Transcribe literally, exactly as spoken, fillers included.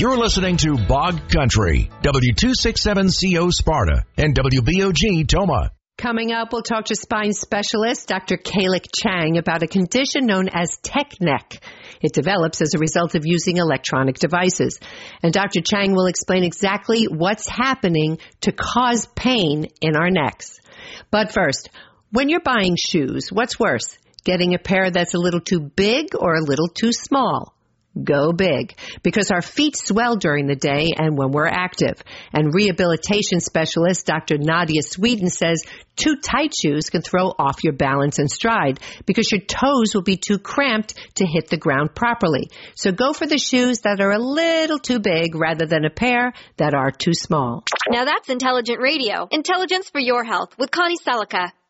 You're listening to Bog Country, W two sixty-seven C O Sparta and W B O G Toma. Coming up, we'll talk to spine specialist Doctor Kalik Chang about a condition known as tech neck. It develops as a result of using electronic devices. And Doctor Chang will explain exactly what's happening to cause pain in our necks. But first, when you're buying shoes, what's worse, getting a pair that's a little too big or a little too small? Go big, because our feet swell during the day and when we're active. And rehabilitation specialist Doctor Nadia Sweden says too tight shoes can throw off your balance and stride because your toes will be too cramped to hit the ground properly. So go for the shoes that are a little too big rather than a pair that are too small. Now that's intelligent radio. Intelligence for your health with Connie Selica.